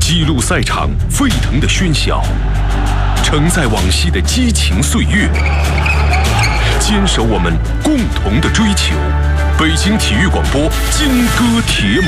记录赛场沸腾的喧嚣，承载往昔的激情岁月，坚守我们共同的追求。北京体育广播金戈铁马。